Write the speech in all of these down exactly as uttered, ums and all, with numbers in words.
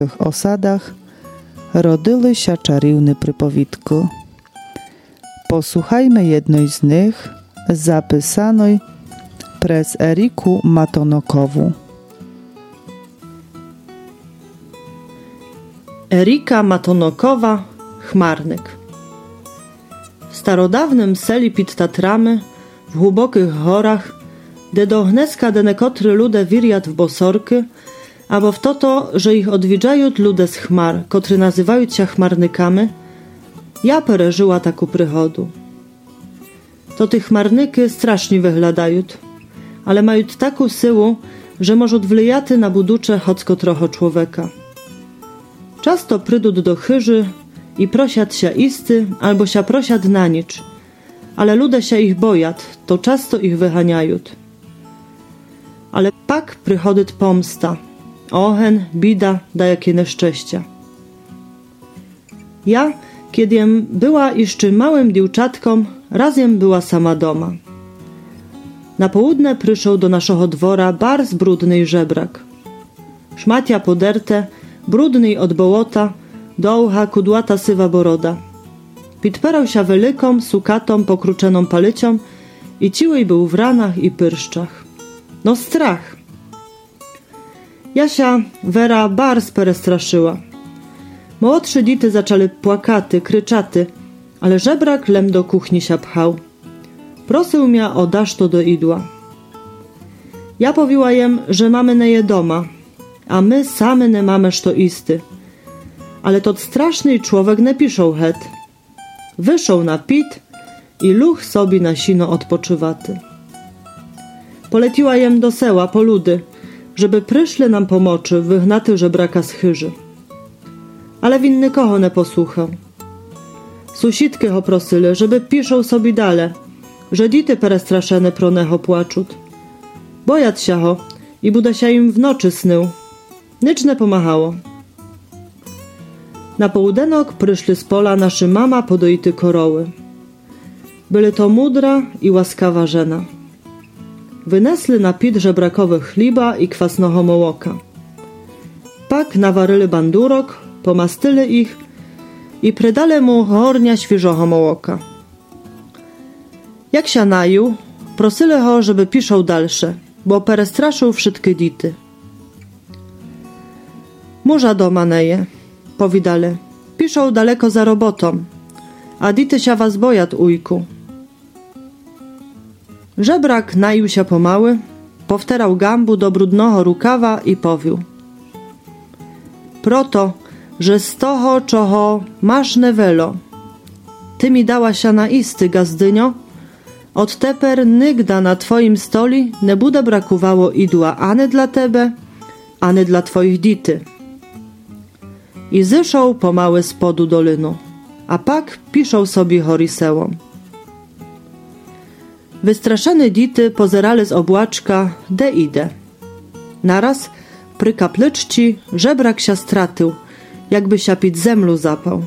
tych osadach rodyły się czarowne przypowitki. Posłuchajmy jednej z nich, zapisanej przez Eriku Matonokową. Erika Matonokowa, Chmarnyk. W starodawnym seli pod Tatramy, w głębokich horach, gdy do Hneska denekotry lude wiriat w bosorky, albo w to to, że ich odwiedzają lude z chmar, kotry nazywają się chmarnykami, ja pereżyła taku przychodu. To tych chmarnyky strasznie wyglądają, ale mają taką siłę, że może wlejaty na buducze chocko trochę człowieka. Często prydut do chyży i prosiad się isty, albo się prosiad na nicz, ale lude się ich bojat, to często ich wyganiają. Ale pak przychodyt pomsta, ohen, bida, da jakie nieszczęścia. Ja, kiedym była jeszcze małym dziewczatką, razem była sama doma. Na południe przyszedł do naszego dwora bardzo brudny żebrak. Szmatia poderte, brudny od bołota, dołha kudłata sywa boroda. Pitperał się wielką, sukatą, pokruczoną palycią i ciły był w ranach i pyrszczach. No strach. Jasia Wera bars perestraszyła. Młodsze dity zaczęły płakaty, kryczaty, ale żebrak lem do kuchni się pchał. Prosił mnie o daszto do idła. Ja powiła jem, że mamy neje doma, a my same ne mamy szto isty. Ale tot straszny człowiek nie piszą het. Wyszł na pit i luch sobie na sino odpoczywaty. Poleciła jem do seła po ludy, żeby pryszle nam pomoczy wyhnaty żebraka z chyży. Ale winny koho nie posłuchał. Susitky ho prosyle, żeby piszą sobie dale, że dity perestraszene proneho płaczut. Bojat się ho i buda się im w nocy snył. Nicz nie pomachało. Na połudenok pryszli z pola naszy mama podoity koroły. Były to mudra i łaskawa żena. Wynesli na pit żebrakowe chliba i kwasnoho mołoka. Pak nawaryli bandurok, pomastyli ich i predali mu hornia świeżoho mołoka. Jak się naju, prosili ho, żeby piszą dalsze, bo perestraszył wszystkie dity. Murza doma neje, powidali, piszą daleko za robotą, a dity się was bojat, ujku. Żebrak naił się pomały, powterał gambu do brudnoho rukawa i powił. Proto, że z toho, czoho masz newelo. Ty mi dała się na isty, gazdynio, od teper nigda na twoim stoli nie bude brakowało idła ani dla tebe, ani dla twoich dity. I zyszą pomały spodu dolinu, a pak piszą sobie horisełom. Wystraszone dity pozerali z obłaczka, de idę. Naraz przy kaplyczci żebrak się stratył, jakby się pід zemlu zapał.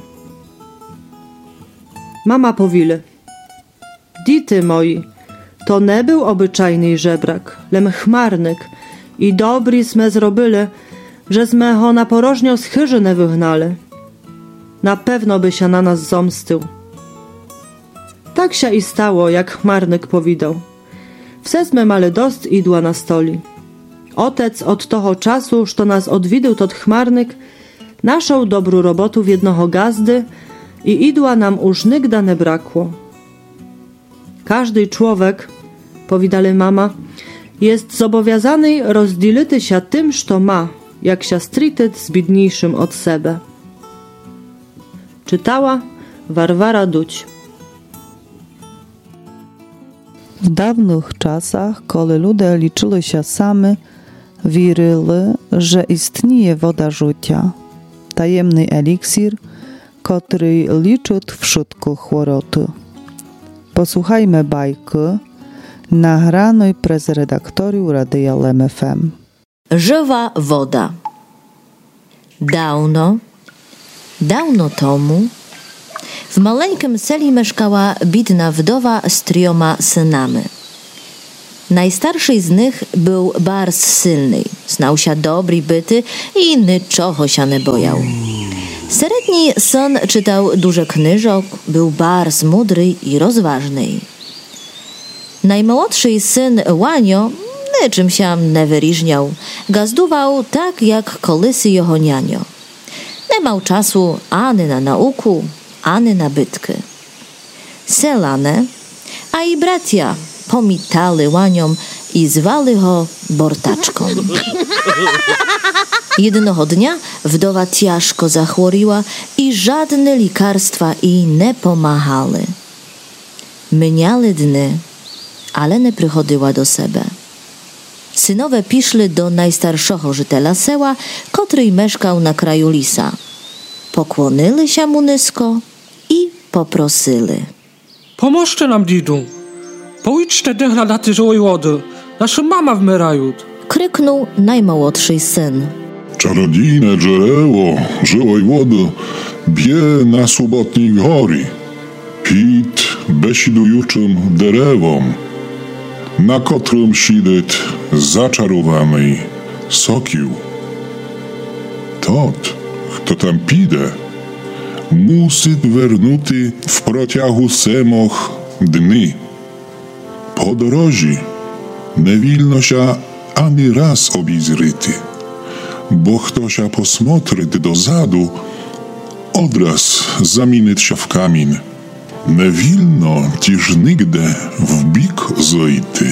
Mama powili. Dity moi, to nie był obyczajny żebrak, lem chmarnyk i dobry sme zrobili, że sme ho na porożnią z chyży nie wygnali. Na pewno by się na nas zomstył. Tak się i stało, jak chmarnyk powidał. Wse sme mali dost idła na stoli. Otec od toho czasu, što nas odwidył tot chmarnyk, naszą dobrą robotu w jednoho gazdy i idła nam już nigda nie brakło. Każdy człowiek, powidali mama, jest zobowiązany rozdzielity się tym, što ma, jak się strityt z biedniejszym od sebe. Czytała Warwara Duć. W dawnych czasach, kiedy ludzie liczyli się sami, wierzyli, że istnieje woda życia, tajemny eliksir, który liczy wszystkie choroby. Posłuchajmy bajki nagranej przez redaktorium Radia Lem F M. Żywa woda. Dawno, dawno tomu w maleńkim seli mieszkała biedna wdowa z trioma synami. Najstarszy z nich był bardzo silny, znał się dobry byty i niczogo się nie bojał. Średni syn czytał dużo knyżok, był bardzo mądry i rozważny. Najmłodszy syn Łanio niczym się nie wyróżniał, gazdował tak jak kolysy jego nianio. Nie miał czasu ani na naukę, ani na bytkę. Selane, a i bracia pomitali Łaniom i zwali go Bortaczką. Jednego dnia wdowa ciężko zachworiła i żadne lekarstwa jej nie pomagały. Mieniały dni, ale nie przychodziła do siebie. Synowie piszli do najstarszego żytela seła, który mieszkał na kraju lisa. Pokłonili się mu nisko i poprosili. Pomóżcie nam, didu. Pójdźcie dechla na ty złej wody. Nasza mama wmierają. Kryknął najmłodszy syn. Czarodziejne drzewo żywej wody bie na sobotniej gori. Pit besidującym derewom, na którym siedzi zaczarowany sokił. Tot, kto tam pide, musi wernuty w prociagu semoch dni. Po drodze nie wilno się ani raz obizryty, bo kto się posmotryt do zadu, odraz zamienić się w kamień. Nie wilno też nigdy w bik zojty.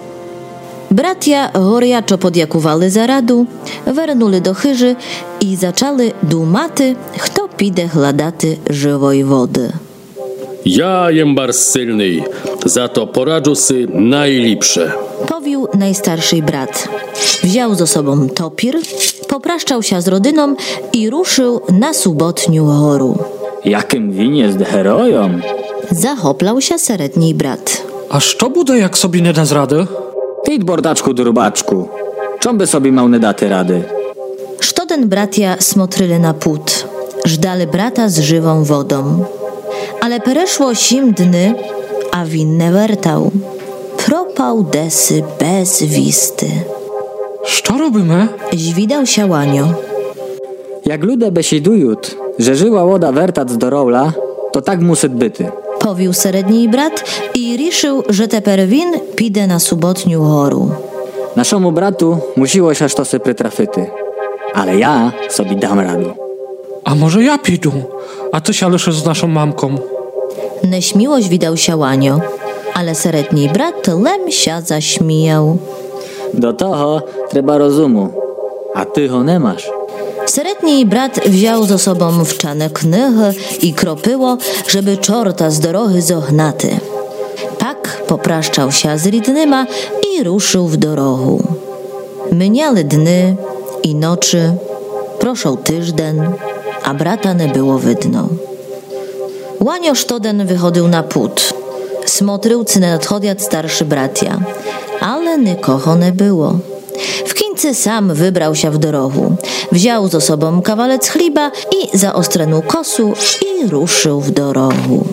Bratia gorjaczo podjakowali za radu, wernuli do chyży i zaczęli dumaty, kto pide chladaty żywej wody. Ja jem bardzo silny, za to poradzę si najlepsze. Powił najstarszy brat. Wziął ze sobą topir, popraszczał się z rodyną i ruszył na subotniu horu. Jakim win jest herojem? Zachoplał się średni brat. A co bude, jak sobie nie da z rady? Ty, bordaczku, drubaczku, czom by sobie mał nie daty rady? Sztoden bratia smotryli na płód, żdali brata z żywą wodą. Ale pereszło sim dny, a win nie wertał. Propał desy bez wisty. Co robimy? Zwidał się Łanio. Jak ludzie besidują, że żyła woda wertac do rola, to tak musi byty. Powił średni brat i riszył, że teper win pide na subotniu horu. Naszemu bratu musiło się sztosy przytrafity, ale ja sobie dam radu. A może ja pidu, a ty się leszy z naszą mamką. Neśmiłość widał się Łanio, ale średni brat lem się zaśmijał. Do toho trzeba rozumu, a ty ho nie masz. Średni brat wziął ze sobą wczane knychy i kropyło, żeby czorta z dorohy zohnaty. Pak popraszczał się z rydnyma i ruszył w dorogu. Myniały dny i noczy, proszą tyżden, a brata nie było widno. Łanio sztoden wychodził na płód. Smotrył, czy nadchodjad starszy bratia, ale nikogo nie było. W końcu sam wybrał się w dorogu. Wziął ze sobą kawalec chleba i zaostreną kosu i ruszył w dorogu.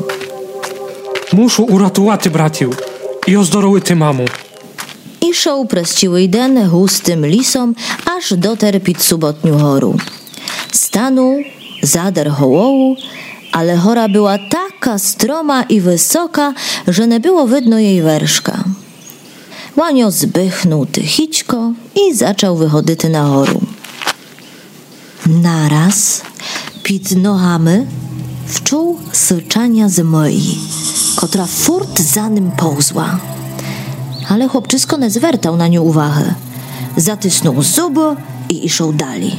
Muszę uratować bratiu i ozdoroły ty mamu. I szał przez ciły den hustym lisom, aż dotarł pід subotniu horu. Stanął, zadarł hołowu, ale hora była taka stroma i wysoka, że nie było widno jej werszka. Łanio zbychnął tychićko i zaczął wychodzić na horu. Naraz pід nohamy wczuł syczania zmoi, która furt za nim połzła. Ale chłopczysko nie zwracał na nią uwagę. Zatysnął zuby i iszał dalej.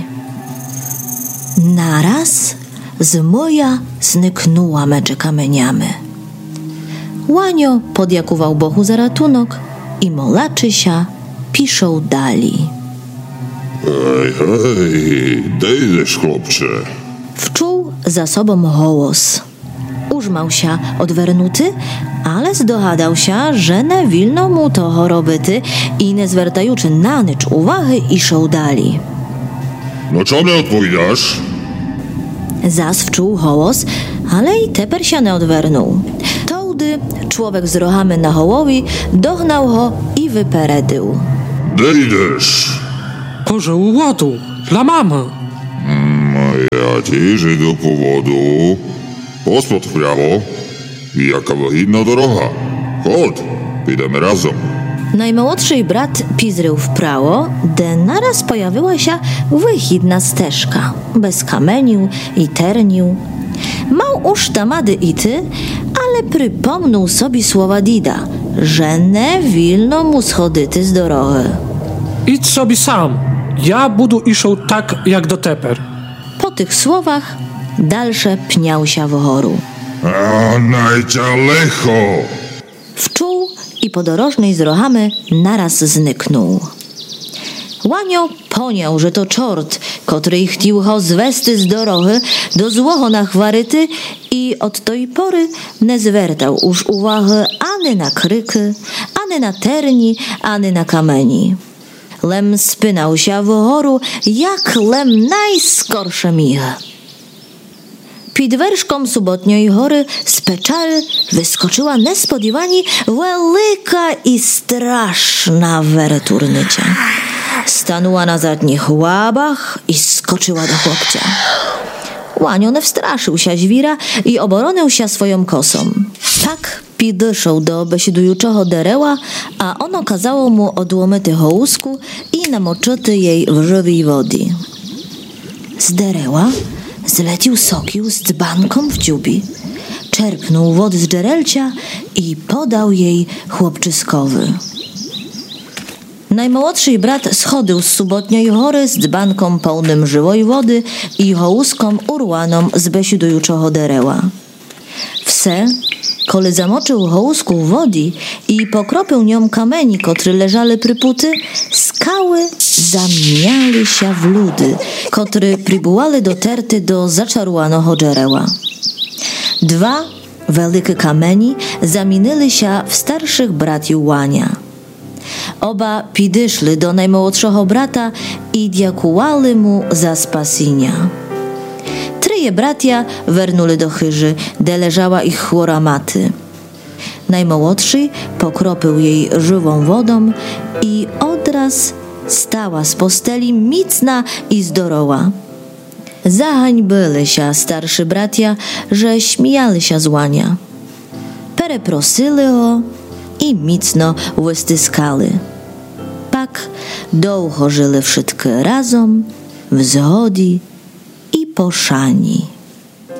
Naraz zmoja zniknęła między kamieniami. Łanio podjakował Bohu za ratunek i molaczy się piszą dalej. Hej, hej, dejdziesz, chłopcze. Wczuł za sobą hołos. Użmał się odwernuty, ale zdohadał się, że nie wilno mu to chorobyty i nie zwracający na nic uwagi iszą dalej. No co nie odpowiadasz? Zas wczuł hołos, ale i teper się nie odwernął. Tołdy człowiek z rohamy na hołowi dognał go i wyperedył. Gdzie idziesz? Boże, u łodu, dla mamy. Ja cię do powodu. Pospod w prawo i jaka inna droga. Chodź, pójdziemy razem. Najmłodszy brat pizrył w prawo, de naraz pojawiła się wychidna ścieżka, bez kameniu i terniu. Mał uż tamady ity, ale przypomnął sobie słowa Dida, że nie wilno mu schodyty z dorogy. Idź sobie sam, ja budu iszał tak jak do teper. Po tych słowach dalsze pniał się w horu. A najcialecho! Wczuł i podorożnej z rohamy naraz zniknął. Łanio poniał, że to czort, który ich chcił ho zwesty z dorohy do złoho na chwaryty i od tej pory nie zwertał już uwagi ani na kryky, ani na terni, ani na kameni. Lem spynał się w horu, jak lem najskorsze micha. Pід вершком суботньої гори з печери вискочила несподівані велика і страшна веретурниця. Stanęła na zadnich łabach i skoczyła do chłopcia. Łanio nie wstraszył się żwira i obronił się swoją kosą. Tak pidyszał do besidującego dereła, a ono kazało mu odłomyty hołusku i namoczyty jej w żywej wody. Z dereła zlecił sokił z dzbanką w dziubi, czerpnął wody z dżerelcia i podał jej chłopczyskowy. Najmłodszy brat schodził z subotniej hory z dzbanką pełnym żywej wody i hołuską urwaną z besidującego dereła. Wse, kole zamoczył hołusku w wody i pokropił nią kameni, kotry leżały pryputy, skały zamieniały się w ludy, kotry przybywały doterty do zaczarowanego dżereła. Dwa wielkie kameni zamienili się w starszych braci Łania. Oba pidyszli do najmłodszego brata i dziękowali mu za spasienia. Tryje bratia wernuli do chyży, gdzie leżała ich chłora maty. Najmłodszy pokropił jej żywą wodą i odraz stała z posteli micna i zdorowa. Zahańbili się starszy bratia, że śmiali się z Łania. Pereprosili go i micno wystyskali. Pak długo żyli wszystkie razem, w zgodi i poszani.